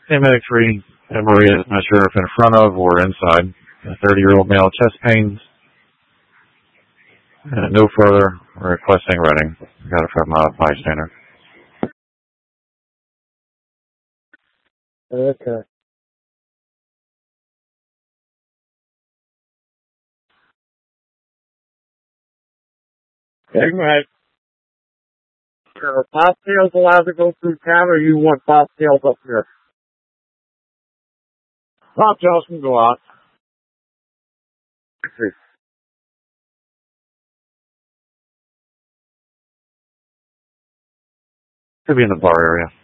Medic 3, Maria is not sure if in front of or inside. A 30-year-old male, chest pains. No further, requesting Reading. Got it from a bystander. Okay. Anyway, are bobtails allowed to go through town, or you want bobtails up here? Bobtails can go out. Could be in the bar area.